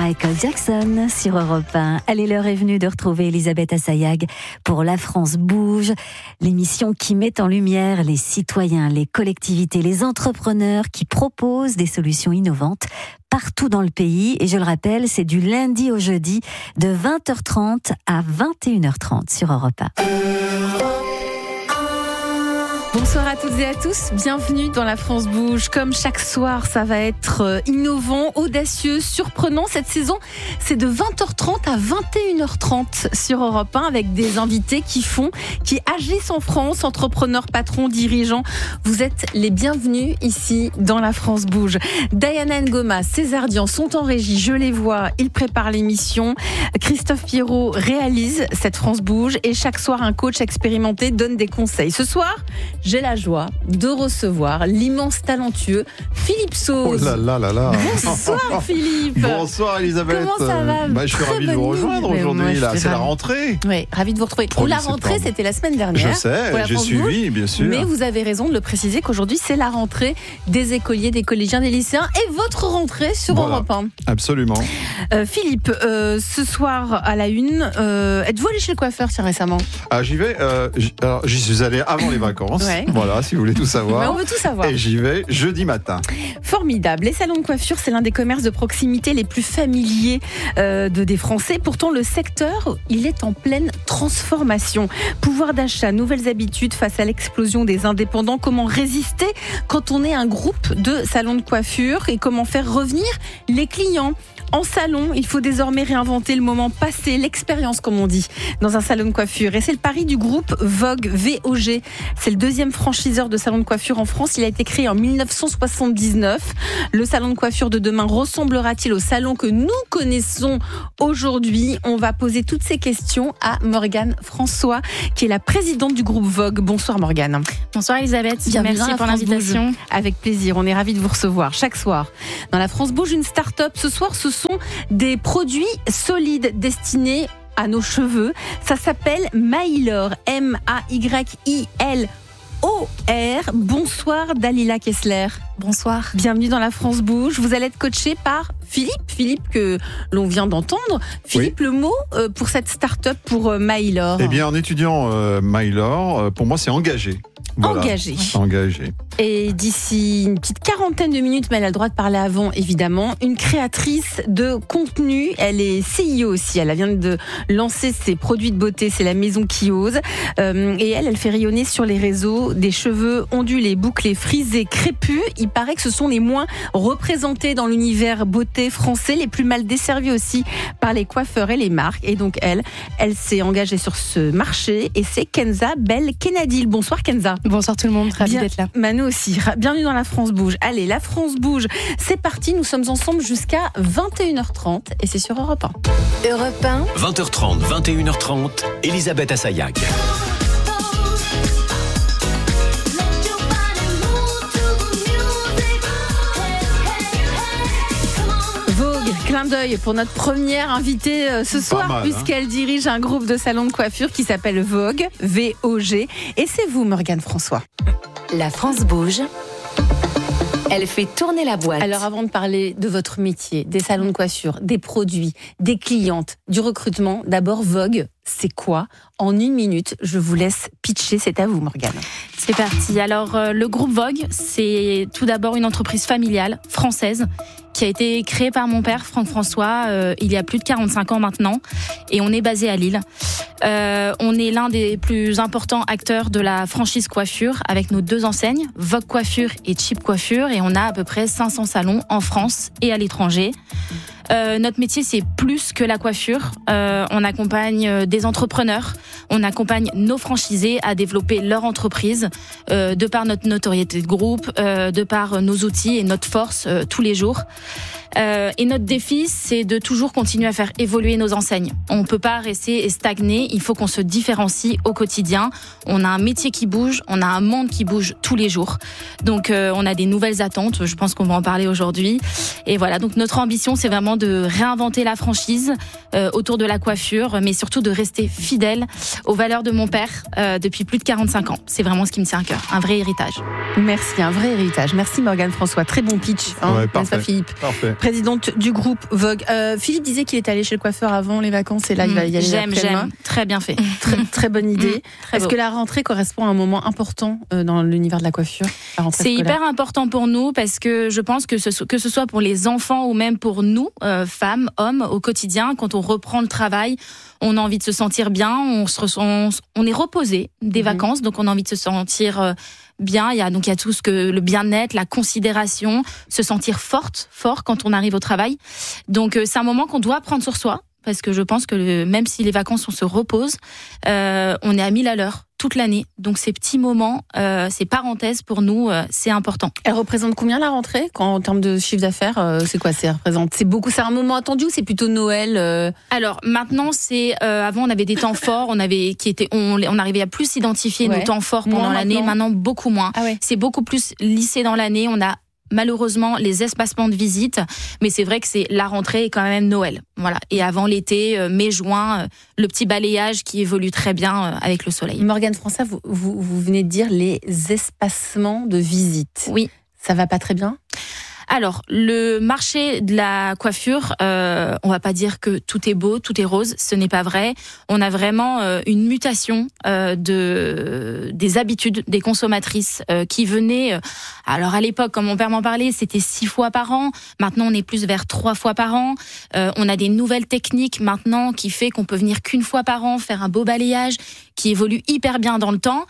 Michael Jackson sur Europe 1. Allez, l'heure est venue de retrouver Elisabeth Assayag pour La France bouge, l'émission qui met en lumière les citoyens, les collectivités, les entrepreneurs qui proposent des solutions innovantes partout dans le pays. Et je le rappelle, c'est du lundi au jeudi de 20h30 à 21h30 sur Europe 1. Bonsoir à toutes et à tous, bienvenue dans La France bouge. Comme chaque soir, ça va être innovant, audacieux, surprenant. Cette saison, c'est de 20h30 à 21h30 sur Europe 1 avec des invités qui agissent en France, entrepreneurs, patrons, dirigeants. Vous êtes les bienvenus ici dans La France bouge. Diana Ngoma, César Dian sont en régie, je les vois, ils préparent l'émission. Christophe Pierrot réalise cette France bouge et chaque soir, un coach expérimenté donne des conseils. Ce soir, j'ai la joie de recevoir l'immense talentueux Philippe Sauze. Oh là là là là. Bonsoir Philippe. Bonsoir Elisabeth. Comment ça va? Je suis ravi de vous rejoindre aujourd'hui. C'est la rentrée. Oui, ravi de vous retrouver. La rentrée, c'était la semaine dernière. Je sais, j'ai suivi, bien sûr. Mais vous avez raison de le préciser qu'aujourd'hui, c'est la rentrée des écoliers, des collégiens, des lycéens et votre rentrée sur Europe 1. Absolument. Philippe, ce soir à la une, êtes-vous allé chez le coiffeur récemment? J'y vais. J'y suis allé avant les vacances. Ouais. Voilà, si vous voulez tout savoir. Mais on veut tout savoir. Et j'y vais jeudi matin. Formidable. Les salons de coiffure, c'est l'un des commerces de proximité les plus familiers des Français. Pourtant, le secteur, il est en pleine transformation. Pouvoir d'achat, nouvelles habitudes face à l'explosion des indépendants. Comment résister quand on est un groupe de salons de coiffure et comment faire revenir les clients? En salon, il faut désormais réinventer le moment passé, l'expérience comme on dit, dans un salon de coiffure. Et c'est le pari du groupe Vogue, VOG. C'est le deuxième franchiseur de salon de coiffure en France. Il a été créé en 1979. Le salon de coiffure de demain ressemblera-t-il au salon que nous connaissons aujourd'hui? On va poser toutes ces questions à Morgane François, qui est la présidente du groupe Vogue. Bonsoir Morgane. Bonsoir Elisabeth, merci pour l'invitation. Avec plaisir, on est ravis de vous recevoir chaque soir. Dans La France bouge, une start-up. Ce soir, ce sont des produits solides destinés à nos cheveux. Ça s'appelle Mailor, M-A-Y-I-L-O-R. Bonsoir Dalila Kessler. Bonsoir. Bienvenue dans La France bouge. Vous allez être coaché par Philippe que l'on vient d'entendre. Philippe, oui. Le mot pour cette start-up, pour Mailor? Eh bien, en étudiant Mailor, pour moi, c'est engagé. Voilà. Engagé. Et d'ici une petite quarantaine de minutes, mais elle a le droit de parler avant, évidemment, une créatrice de contenu. Elle est CEO aussi. Elle vient de lancer ses produits de beauté. C'est la maison qui ose. Et elle fait rayonner sur les réseaux des cheveux ondulés, bouclés, frisés, crépus. Il paraît que ce sont les moins représentés dans l'univers beauté français, les plus mal desservis aussi par les coiffeurs et les marques. Et donc elle s'est engagée sur ce marché. Et c'est Kenza Belknadil. Bonsoir Kenza. Bonsoir tout le monde, ravi d'être là. Manu aussi, bienvenue dans La France bouge. Allez, La France bouge, c'est parti, nous sommes ensemble jusqu'à 21h30 et c'est sur Europe 1. Europe 1. 20h30, 21h30, Elisabeth Assayag. Clin d'œil pour notre première invitée ce soir, puisqu'elle dirige un groupe de salons de coiffure qui s'appelle Vogue, VOG. Et c'est vous, Morgane François. La France bouge. Elle fait tourner la boîte. Alors avant de parler de votre métier, des salons de coiffure, des produits, des clientes, du recrutement, d'abord Vogue, c'est quoi? En 1 minute, je vous laisse pitcher, c'est à vous Morgane. C'est parti. Alors le groupe Vogue, c'est tout d'abord une entreprise familiale française qui a été créée par mon père, Franck François, il y a plus de 45 ans maintenant, et on est basé à Lille. On est l'un des plus importants acteurs de la franchise coiffure avec nos 2 enseignes, Vogue Coiffure et Cheap Coiffure, et on a à peu près 500 salons en France et à l'étranger. Notre métier, c'est plus que la coiffure. On accompagne des entrepreneurs, on accompagne nos franchisés à développer leur entreprise de par notre notoriété de groupe, de par nos outils et notre force tous les jours. Et notre défi, c'est de toujours continuer à faire évoluer nos enseignes. On ne peut pas rester et stagner, il faut qu'on se différencie au quotidien. On a un métier qui bouge, on a un monde qui bouge tous les jours. Donc on a des nouvelles attentes, je pense qu'on va en parler aujourd'hui. Et voilà, donc notre ambition, c'est vraiment de réinventer la franchise autour de la coiffure, mais surtout de rester fidèle aux valeurs de mon père depuis plus de 45 ans. C'est vraiment ce qui me tient à cœur, un vrai héritage. Merci, un vrai héritage. Merci Morgane François, très bon pitch, n'est-ce pas Philippe ? Parfait. Présidente du groupe Vogue. Philippe disait qu'il était allé chez le coiffeur avant les vacances et là il va y aller après-demain. J'aime, très bien fait. Très bonne idée. Très Est-ce beau. que la rentrée correspond à un moment important dans l'univers de la coiffure ? C'est hyper important pour nous parce que je pense que ce soit pour les enfants ou même pour nous, femmes, hommes, au quotidien, quand on reprend le travail, on a envie de se sentir bien, on est reposé des vacances, donc on a envie de se sentir bien. Il y a tout ce que le bien-être, la considération, se sentir fort quand on arrive au travail. Donc c'est un moment qu'on doit prendre sur soi. Parce que je pense que même si les vacances, on se repose, on est à 1000 à l'heure toute l'année. Donc ces petits moments, ces parenthèses pour nous, c'est important. Elle représente combien la rentrée en termes de chiffre d'affaires ? C'est quoi ? C'est beaucoup. C'est un moment attendu ou c'est plutôt Noël Alors maintenant, avant on avait des temps forts, on arrivait à plus identifier nos temps forts pendant l'année. Maintenant beaucoup moins. Ah ouais. C'est beaucoup plus lissé dans l'année. On a malheureusement les espacements de visite, mais c'est vrai que c'est la rentrée et quand même Noël. Voilà. Et avant l'été, mai-juin, le petit balayage qui évolue très bien avec le soleil. Morgane François, vous venez de dire les espacements de visite. Oui. Ça va pas très bien ? Alors, le marché de la coiffure, on va pas dire que tout est beau, tout est rose, ce n'est pas vrai. On a vraiment une mutation des habitudes des consommatrices qui venaient. Alors à l'époque, comme mon père m'en parlait, c'était 6 fois par an. Maintenant, on est plus vers 3 fois par an. On a des nouvelles techniques maintenant qui fait qu'on peut venir qu'une fois par an faire un beau balayage qui évolue hyper bien dans le temps.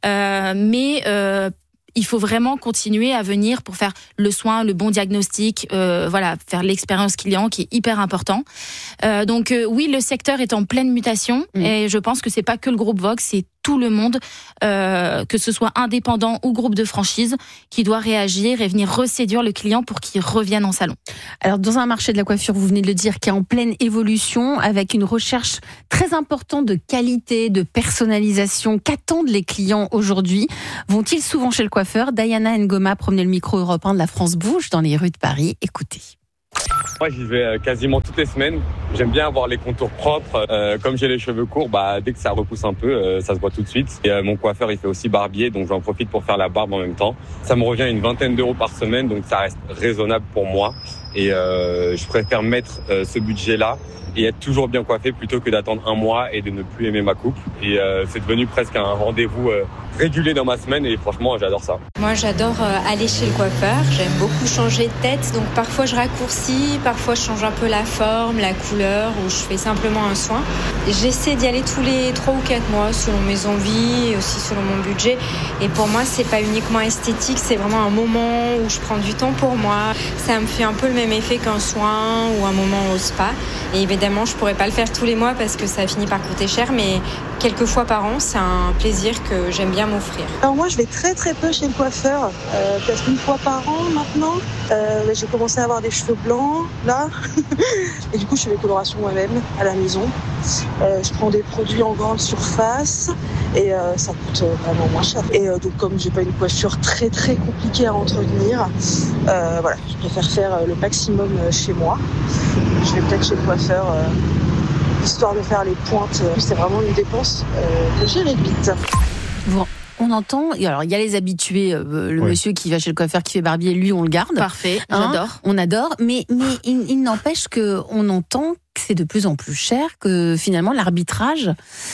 Mais il faut vraiment continuer à venir pour faire le soin, le bon diagnostic, faire l'expérience client qui est hyper important. Donc oui, le secteur est en pleine mutation et je pense que c'est pas que le groupe Vogue, c'est tout le monde, que ce soit indépendant ou groupe de franchise, qui doit réagir et venir reséduire le client pour qu'il revienne en salon. Alors, dans un marché de la coiffure, vous venez de le dire, qui est en pleine évolution, avec une recherche très importante de qualité, de personnalisation. Qu'attendent les clients aujourd'hui ? Vont-ils souvent chez le coiffeur ? Diana Ngoma promenait le micro Europe 1 de La France Bouge dans les rues de Paris. Écoutez. Moi, j'y vais quasiment toutes les semaines. J'aime bien avoir les contours propres. Comme j'ai les cheveux courts, dès que ça repousse un peu, ça se voit tout de suite. Et mon coiffeur, il fait aussi barbier, donc j'en profite pour faire la barbe en même temps. Ça me revient à une 20aine d'euros par semaine, donc ça reste raisonnable pour moi. Et je préfère mettre ce budget-là et être toujours bien coiffé plutôt que d'attendre un mois et de ne plus aimer ma coupe. Et c'est devenu presque un rendez-vous régulier dans ma semaine et franchement, j'adore ça. Moi, j'adore aller chez le coiffeur. J'aime beaucoup changer de tête, donc parfois je raccourcis, parfois je change un peu la forme, la couleur, ou je fais simplement un soin. J'essaie d'y aller tous les 3 ou 4 mois selon mes envies et aussi selon mon budget. Et pour moi, c'est pas uniquement esthétique, c'est vraiment un moment où je prends du temps pour moi. Ça me fait un peu le même effet qu'un soin ou un moment au spa. Et évidemment, je pourrais pas le faire tous les mois parce que ça finit par coûter cher, mais quelques fois par an, c'est un plaisir que j'aime bien m'offrir. Alors moi, je vais très très peu chez le coiffeur, peut-être 1 fois par an maintenant. J'ai commencé à avoir des cheveux blancs là, et du coup, je fais les colorations moi-même à la maison. Je prends des produits en grande surface et ça coûte vraiment moins cher. Et donc, comme j'ai pas une coiffure très très compliquée à entretenir, je préfère faire le maximum chez moi. Je vais peut-être chez le coiffeur histoire de faire les pointes. C'est vraiment une dépense que j'ai réduite. Bon, on entend, alors il y a les habitués, monsieur qui va chez le coiffeur, qui fait barbier, lui on le garde. Parfait, j'adore. On adore, mais il n'empêche qu'on entend que c'est de plus en plus cher, que finalement l'arbitrage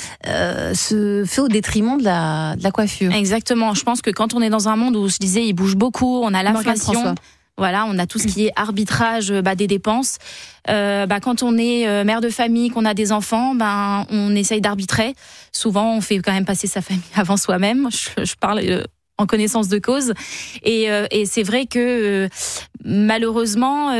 se fait au détriment de la coiffure. Exactement, je pense que quand on est dans un monde où, je disais, il bouge beaucoup, on a l'inflation. Voilà, on a tout ce qui est arbitrage des dépenses. Quand on est mère de famille, qu'on a des enfants, on essaye d'arbitrer. Souvent, on fait quand même passer sa famille avant soi-même. Je parle en connaissance de cause. Et c'est vrai que malheureusement,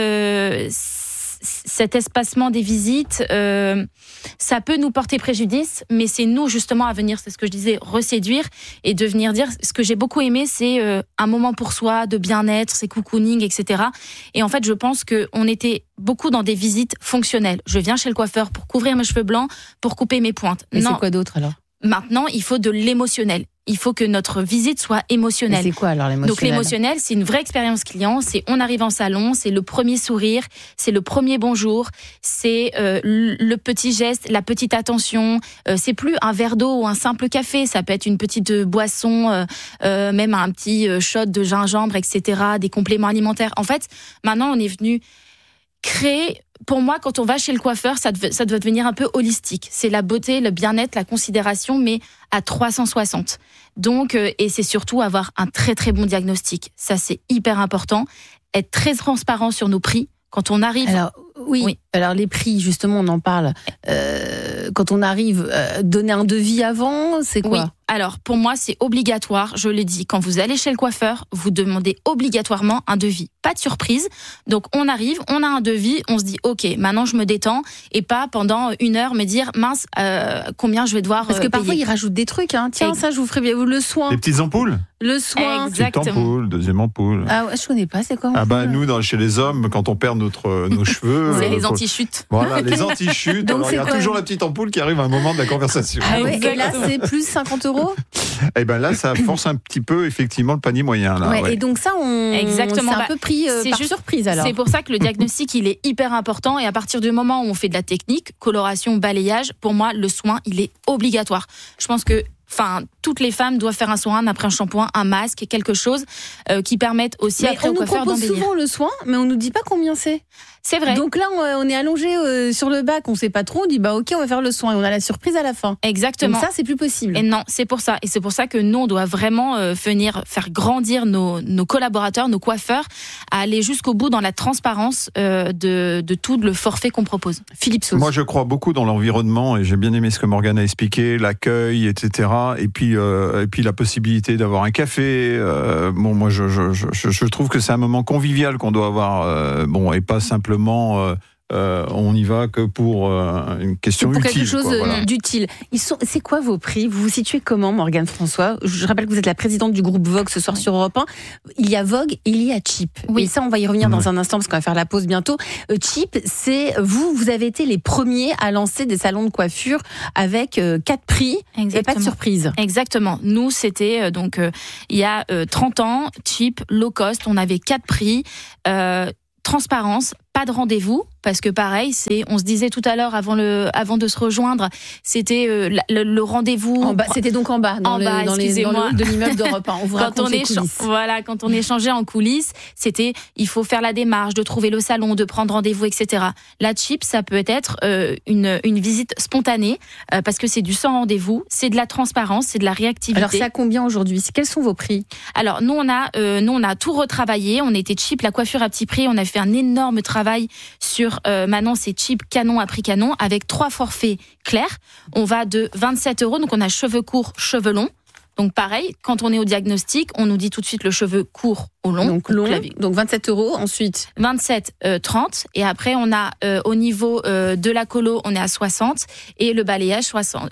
cet espacement des visites, ça peut nous porter préjudice, mais c'est nous justement à venir, c'est ce que je disais, reséduire et de venir dire, ce que j'ai beaucoup aimé, c'est un moment pour soi, de bien-être, c'est cocooning, etc. Et en fait, je pense qu'on était beaucoup dans des visites fonctionnelles. Je viens chez le coiffeur pour couvrir mes cheveux blancs, pour couper mes pointes. Mais c'est quoi d'autre alors ? Maintenant, il faut de l'émotionnel. il faut que notre visite soit émotionnelle. Et c'est quoi alors l'émotionnel? Donc l'émotionnel, c'est une vraie expérience client. C'est on arrive en salon, c'est le premier sourire, c'est le premier bonjour, c'est le petit geste, la petite attention. C'est plus un verre d'eau ou un simple café. Ça peut être une petite boisson, même un petit shot de gingembre, etc. Des compléments alimentaires. En fait, maintenant, on est venu créer. Pour moi, quand on va chez le coiffeur, ça doit devenir un peu holistique. C'est la beauté, le bien-être, la considération, mais à 360. Donc, et c'est surtout avoir un très très bon diagnostic. Ça, c'est hyper important. Être très transparent sur nos prix. Quand on arrive... Alors, oui. Alors les prix, justement, on en parle. Quand on arrive, donner un devis avant, c'est quoi? Oui. Alors, pour moi, c'est obligatoire. Je l'ai dit, quand vous allez chez le coiffeur, vous demandez obligatoirement un devis. Pas de surprise. Donc, on arrive, on a un devis, on se dit, OK, maintenant je me détends et pas pendant 1 heure me dire, mince, combien je vais devoir Parce que parfois, payer. ils rajoutent des trucs. Hein. Tiens, ça, je vous ferai bien. Le soin. Les petites ampoules. Le soin. Exactement. Petite ampoule, deuxième ampoule. Ah ouais, je connais pas, c'est quoi? Nous, chez les hommes, quand on perd nos cheveux... C'est les anti-chutes. Voilà, les anti-chutes. Donc, Alors, il y a toujours la petite ampoule qui arrive à un moment de la conversation. Ah ouais, et là, c'est plus 50 €? Et ben là, ça force un petit peu, effectivement, le panier moyen. Là, ouais. Et donc ça, Exactement. c'est un peu pris par surprise, alors. C'est pour ça que le diagnostic, il est hyper important. Et à partir du moment où on fait de la technique, coloration, balayage, pour moi, le soin, il est obligatoire. Je pense que toutes les femmes doivent faire un soin après un shampoing, un masque, quelque chose qui permette aussi après au coiffeur d'embellir. On nous propose souvent le soin, mais on nous dit pas combien c'est. C'est vrai. Donc là, on est allongé sur le bac, on sait pas trop, on dit OK, on va faire le soin et on a la surprise à la fin. Exactement. Donc ça, c'est plus possible. Et non, c'est pour ça. Et c'est pour ça que nous, on doit vraiment venir faire grandir nos collaborateurs, nos coiffeurs, à aller jusqu'au bout dans la transparence de tout le forfait qu'on propose. Philippe Sauce. Moi, je crois beaucoup dans l'environnement et j'ai bien aimé ce que Morgane a expliqué, l'accueil, etc. Et puis la possibilité d'avoir un café. Moi, je trouve que c'est un moment convivial qu'on doit avoir. Et pas simplement on y va que pour une question utile. Pour quelque chose voilà. d'utile. C'est quoi vos prix? Vous vous situez comment, Morgane François? Je rappelle que vous êtes la présidente du groupe Vogue ce soir sur Europe 1. Il y a Vogue et il y a Cheap. Oui. Et ça, on va y revenir dans un instant parce qu'on va faire la pause bientôt. Cheap, c'est vous avez été les premiers à lancer des salons de coiffure avec 4 prix. Exactement. Et pas de surprise. Exactement. Nous, c'était il y a 30 ans, Cheap, low cost, on avait 4 prix. Transparence, pas de rendez-vous, parce que pareil, on se disait tout à l'heure avant de se rejoindre, c'était le rendez-vous. En bas, c'était donc en bas, dans le hall de l'immeuble d'Europe 1. On vous raconte les coulisses. Voilà, quand on échangeait en coulisses, c'était il faut faire la démarche, de trouver le salon, de prendre rendez-vous, etc. La Cheap, ça peut être une visite spontanée, parce que c'est du sans rendez-vous, c'est de la transparence, c'est de la réactivité. Alors c'est à combien aujourd'hui? Quels sont vos prix? Alors nous on a tout retravaillé, on était Cheap, la coiffure à petit prix, on a fait un énorme travail sur maintenant c'est Cheap canon à prix canon avec 3 forfaits clairs. On va de 27 €, donc on a cheveux courts, cheveux longs. Donc pareil, quand on est au diagnostic, on nous dit tout de suite le cheveu court ou long. Donc long, donc 27 €, ensuite 27, 30, et après on a au niveau de la colo, on est à 60 et le balayage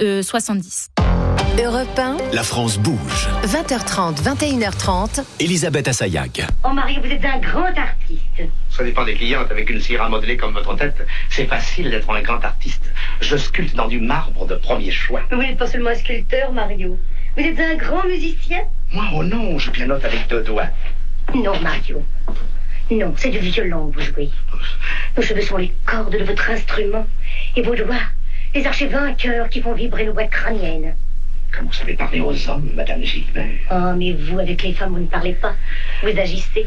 70. Europe 1, La France bouge. 20h30, 21h30. Elisabeth Assayag. Oh Marie, vous êtes un grand artiste. Ça dépend des clientes. Avec une cire à modeler comme votre tête, c'est facile d'être un grand artiste. Je sculpte dans du marbre de premier choix. Vous n'êtes pas seulement un sculpteur, Mario. Vous êtes un grand musicien. Moi, oh non, je pianote avec 2 doigts. Non, Mario. Non, c'est du violon que vous jouez. Nos cheveux sont les cordes de votre instrument. Et vos doigts, les archers vainqueurs qui font vibrer nos boîtes crâniennes. Comme vous savez parler aux hommes, Madame Gilbert. Oh, mais vous, avec les femmes, vous ne parlez pas. Vous agissez.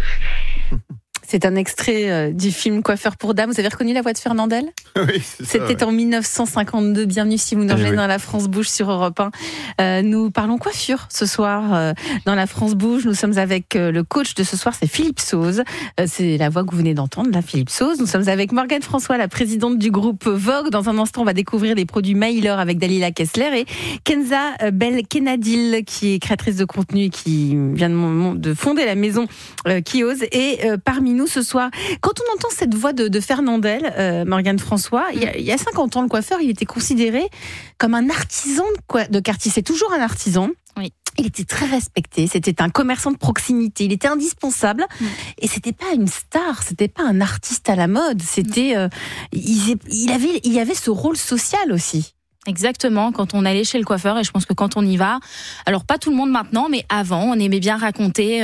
C'est un extrait du film Coiffeur pour dames. Vous avez reconnu la voix de Fernandel? Oui, C'était en 1952. Bienvenue si vous nous rejoignez dans La France Bouge sur Europe 1. Nous parlons coiffure ce soir dans La France Bouge. Nous sommes avec le coach de ce soir, c'est Philippe Sauze. C'est la voix que vous venez d'entendre, là, Philippe Sauze. Nous sommes avec Morgane François, la présidente du groupe Vogue. Dans un instant, on va découvrir les produits Myler avec Dalila Kessler et Kenza Belkenadil, qui est créatrice de contenu et qui vient de fonder la maison Qui Ose. Et parmi nous ce soir, quand on entend cette voix de Fernandel, Morgane François, il y a 50 ans, le coiffeur, il était considéré comme un artisan de quartier. C'est toujours un artisan. Oui. Il était très respecté, c'était un commerçant de proximité, il était indispensable et c'était pas une star, c'était pas un artiste à la mode, c'était il y avait ce rôle social aussi. Exactement, quand on allait chez le coiffeur, et je pense que quand on y va, alors pas tout le monde maintenant, mais avant, on aimait bien raconter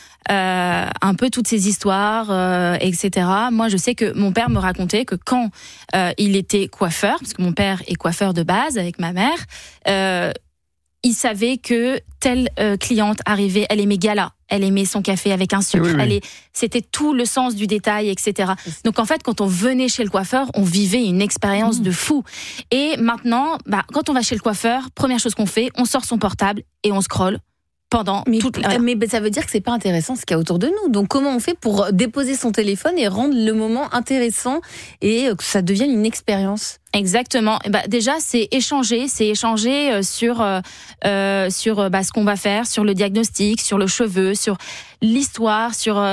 un peu toutes ces histoires, etc. Moi, je sais que mon père me racontait que quand il était coiffeur, parce que mon père est coiffeur de base avec ma mère, il savait que telle cliente arrivait, elle aimait gala, elle aimait son café avec un sucre, c'était tout le sens du détail, etc. Donc en fait, quand on venait chez le coiffeur, on vivait une expérience de fou. Et maintenant, quand on va chez le coiffeur, première chose qu'on fait, on sort son portable et on scrolle pendant toute l'heure. Mais ça veut dire que c'est pas intéressant ce qu'il y a autour de nous. Donc comment on fait pour déposer son téléphone et rendre le moment intéressant et que ça devienne une expérience ? Exactement. Déjà, c'est échanger sur ce qu'on va faire, sur le diagnostic, sur le cheveu, sur l'histoire, sur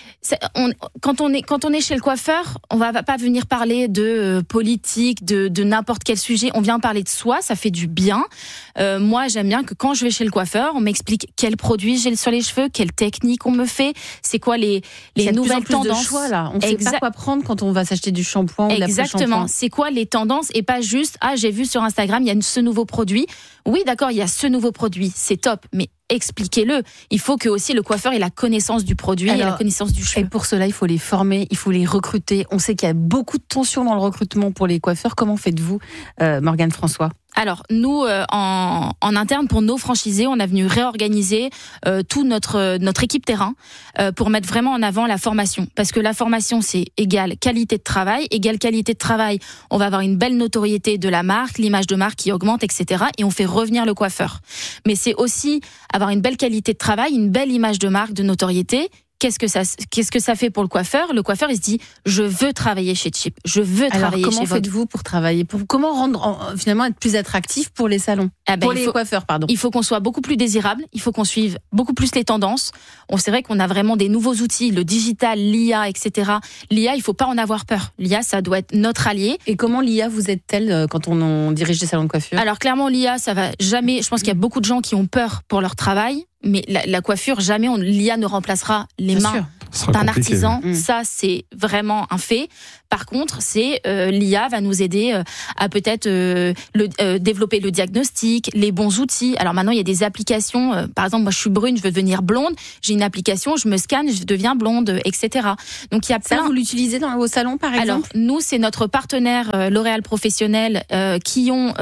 quand on est chez le coiffeur, on va pas venir parler de politique, de n'importe quel sujet. On vient parler de soi, ça fait du bien. Moi, j'aime bien que quand je vais chez le coiffeur, on m'explique quels produits j'ai sur les cheveux, quelle technique on me fait, c'est quoi les nouvelles tendances. De choix, là. On sait pas quoi prendre quand on va s'acheter du shampoing ou de Exactement. C'est quoi les tendances et pas juste j'ai vu sur Instagram il y a ce nouveau produit. Oui, d'accord, il y a ce nouveau produit, c'est top, mais expliquez-le. Il faut que aussi le coiffeur ait la connaissance du produit et la connaissance du cheveu. Et pour cela, il faut les former, il faut les recruter. On sait qu'il y a beaucoup de tensions dans le recrutement pour les coiffeurs. Comment faites-vous, Morgane François ? Alors, nous, en interne, pour nos franchisés, on a venu réorganiser toute notre équipe terrain pour mettre vraiment en avant la formation. Parce que la formation, c'est égale qualité de travail. Égale qualité de travail, on va avoir une belle notoriété de la marque, l'image de marque qui augmente, etc. Et on fait revenir le coiffeur. Mais c'est aussi avoir une belle qualité de travail, une belle image de marque, de notoriété. Qu'est-ce que ça fait pour le coiffeur ? Le coiffeur, il se dit, je veux travailler chez Chip, je veux travailler chez Vogue. Comment faites-vous pour travailler ? Comment rendre, finalement, être plus attractif pour les salons ? Pour les coiffeurs, pardon. Il faut qu'on soit beaucoup plus désirable, il faut qu'on suive beaucoup plus les tendances. C'est vrai qu'on a vraiment des nouveaux outils, le digital, l'IA, etc. L'IA, il faut pas en avoir peur. L'IA, ça doit être notre allié. Et comment l'IA vous aide-t-elle quand on dirige des salons de coiffure ? Alors clairement, l'IA, ça va jamais... Je pense qu'il y a beaucoup de gens qui ont peur pour leur travail. Mais la coiffure, jamais l'IA ne remplacera les mains d'un artisan. Ça, c'est vraiment un fait. Par contre, l'IA va nous aider à peut-être développer le diagnostic, les bons outils. Alors maintenant, il y a des applications. Par exemple, moi, je suis brune, je veux devenir blonde. J'ai une application, je me scanne, je deviens blonde, etc. Donc il y a plein. Ça, vous l'utilisez dans vos salons, par exemple ? Alors nous, c'est notre partenaire L'Oréal Professionnel qui ont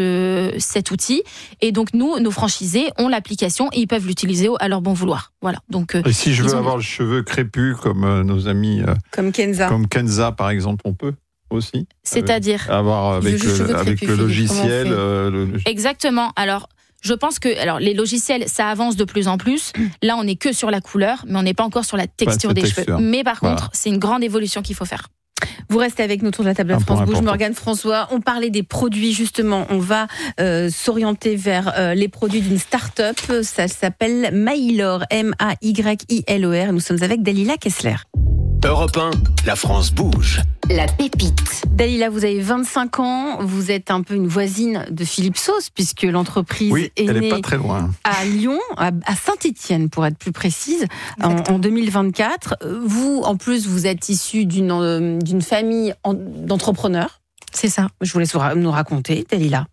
cet outil. Et donc nous, nos franchisés ont l'application et ils peuvent l'utiliser à leur bon vouloir. Voilà. Donc. Et si je veux avoir le cheveu crépus comme nos amis, comme Kenza, par exemple, on peut aussi. C'est-à-dire avoir avec le logiciel. Exactement. Alors. Je pense que les logiciels, ça avance de plus en plus. Là, on n'est que sur la couleur, mais on n'est pas encore sur la texture des cheveux. Mais par contre, c'est une grande évolution qu'il faut faire. Vous restez avec nous autour de la table de France Bouge, Morgane François. On parlait des produits, justement. On va s'orienter vers les produits d'une start-up. Ça s'appelle Maylor, M-A-Y-I-L-O-R. Nous sommes avec Dalila Kessler. Europe 1, la France bouge. La pépite. Dalila, vous avez 25 ans, vous êtes un peu une voisine de Philippe Sauce, puisque l'entreprise est née pas très loin. À Lyon, à Saint-Étienne pour être plus précise, en 2024. Vous, en plus, vous êtes issue d'une famille d'entrepreneurs. C'est ça. Je vous laisse nous raconter, Dalila.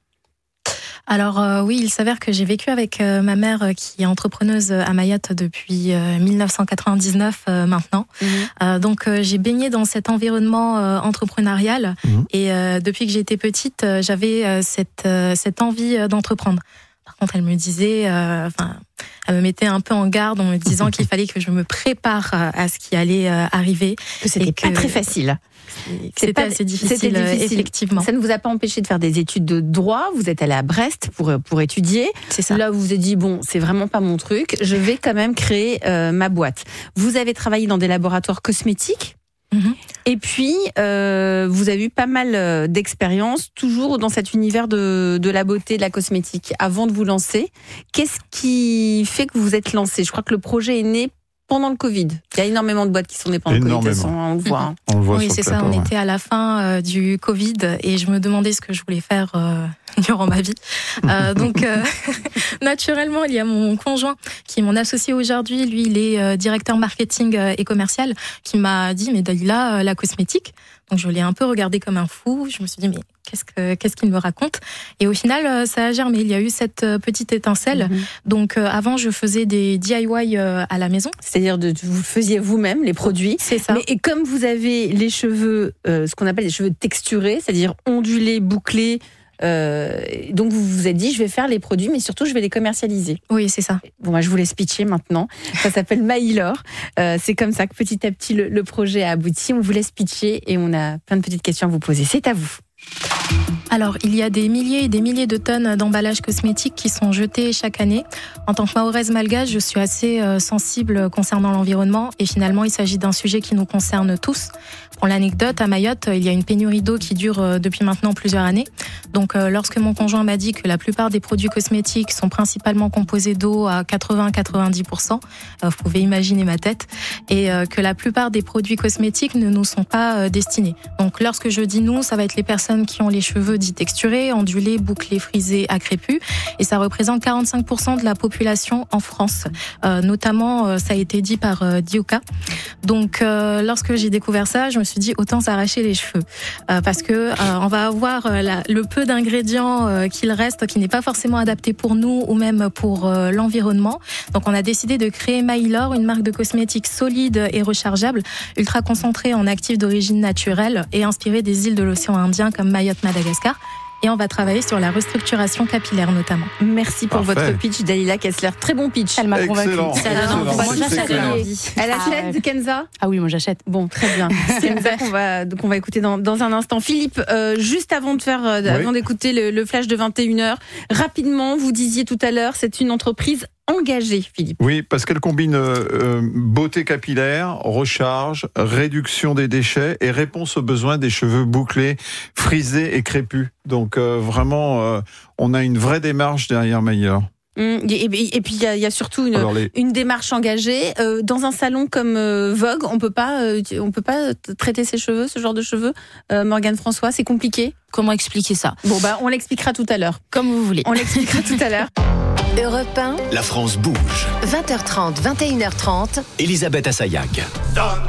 Alors oui, il s'avère que j'ai vécu avec ma mère qui est entrepreneuse à Mayotte depuis 1999 maintenant. Donc j'ai baigné dans cet environnement entrepreneurial et depuis que j'étais petite, j'avais cette envie d'entreprendre. Par contre, elle me disait, elle me mettait un peu en garde en me disant qu'il fallait que je me prépare à ce qui allait arriver. Que c'était pas très facile. C'était assez difficile, effectivement. Ça ne vous a pas empêché de faire des études de droit. Vous êtes allé à Brest pour étudier. C'est ça. Là, vous vous êtes dit, bon, c'est vraiment pas mon truc. Je vais quand même créer ma boîte. Vous avez travaillé dans des laboratoires cosmétiques. Et puis, vous avez eu pas mal d'expérience, toujours dans cet univers de la beauté, de la cosmétique. Avant de vous lancer, qu'est-ce qui fait que vous vous êtes lancé ? Je crois que le projet est né pendant le Covid. Il y a énormément de boîtes qui sont nées pendant le Covid. On le voit. On le voit oui, c'est ça. On était à la fin du Covid et je me demandais ce que je voulais faire durant ma vie. Donc, naturellement, il y a mon conjoint qui est mon associé aujourd'hui. Lui, il est directeur marketing et commercial qui m'a dit, mais Dalila, la cosmétique. Donc je l'ai un peu regardé comme un fou. Je me suis dit mais qu'est-ce qu'il me raconte? Et au final, ça a germé. Il y a eu cette petite étincelle. Donc avant, je faisais des DIY à la maison. C'est-à-dire vous faisiez vous-même les produits. C'est ça. Et comme vous avez les cheveux, ce qu'on appelle les cheveux texturés, c'est-à-dire ondulés, bouclés, donc vous vous êtes dit je vais faire les produits mais surtout je vais les commercialiser. Oui, c'est ça. Bon, moi je vous laisse pitcher maintenant. Ça s'appelle Maïlor. C'est comme ça que petit à petit le projet a abouti. On vous laisse pitcher et on a plein de petites questions à vous poser. C'est à vous. Alors, il y a des milliers et des milliers de tonnes d'emballages cosmétiques qui sont jetés chaque année. En tant que Mahoraise malgache, je suis assez sensible concernant l'environnement et finalement, il s'agit d'un sujet qui nous concerne tous. Pour l'anecdote, à Mayotte, il y a une pénurie d'eau qui dure depuis maintenant plusieurs années. Donc, lorsque mon conjoint m'a dit que la plupart des produits cosmétiques sont principalement composés d'eau à 80-90%, vous pouvez imaginer ma tête, et que la plupart des produits cosmétiques ne nous sont pas destinés. Donc, lorsque je dis nous, ça va être les personnes qui ont les cheveux dits texturés, ondulés, bouclés, frisés, accrépus, et ça représente 45% de la population en France. Notamment, ça a été dit par Dioka. Donc, lorsque j'ai découvert ça, je me suis dit autant s'arracher les cheveux, parce que on va avoir le peu d'ingrédients qu'il reste, qui n'est pas forcément adapté pour nous ou même pour l'environnement. Donc, on a décidé de créer Maïlor, une marque de cosmétiques solide et rechargeable, ultra concentrée en actifs d'origine naturelle et inspirée des îles de l'océan Indien comme Mayotte, Madagascar. Et on va travailler sur la restructuration capillaire notamment. Merci pour votre pitch, Dalila Kessler. Très bon pitch. Elle m'a convaincue. Moi, j'achète. Elle achète, Kenza? Ah oui, moi j'achète. Bon, très bien. Kenza qu'on va écouter dans un instant. Philippe, juste avant d'écouter le flash de 21h, rapidement, vous disiez tout à l'heure, c'est une entreprise engagée, Philippe. Oui, parce qu'elle combine beauté capillaire, recharge, réduction des déchets et réponse aux besoins des cheveux bouclés, frisés et crépus. Donc vraiment, on a une vraie démarche derrière Maïlor. Et puis il y a surtout une démarche engagée. Dans un salon comme Vogue, on peut pas traiter ses cheveux, ce genre de cheveux. Morgane François, c'est compliqué. Comment expliquer ça? Bon on l'expliquera tout à l'heure. Comme vous voulez. On l'expliquera tout à l'heure. Europe 1, La France bouge. 20h30, 21h30. Elisabeth Assayag.